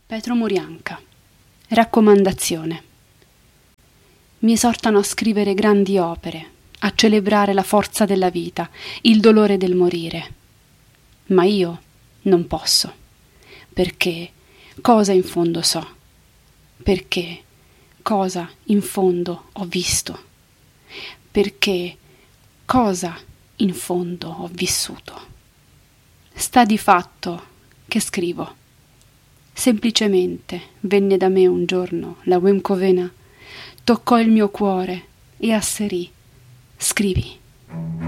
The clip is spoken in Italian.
Petro Murianca. Raccomandazione. Mi esortano a scrivere grandi opere, a celebrare la forza della vita, il dolore del morire. Ma io non posso, perché cosa in fondo so, perché cosa in fondo ho visto, perché cosa in fondo ho vissuto. Sta di fatto che scrivo. Semplicemente venne da me un giorno la Wemkovena, toccò il mio cuore e asserì: scrivi.